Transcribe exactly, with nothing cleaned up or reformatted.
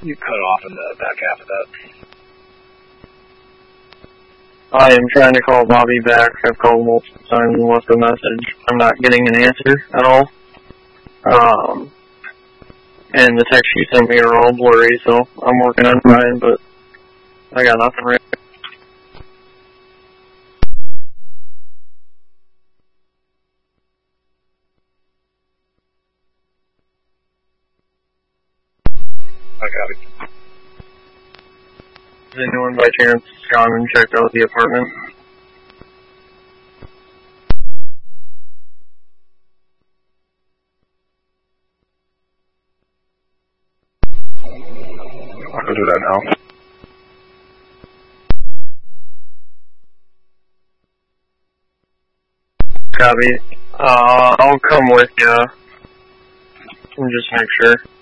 You cut off in the back half of that. I am trying to call Bobby back. I've called multiple times and left a message. I'm not getting an answer at all. Um, and the text she sent me are all blurry, so I'm working on mine, but I got nothing right. I got it. Has anyone by chance gone and checked out the apartment? I'll go do that now. Copy. Uh, I'll come with you. And just make sure.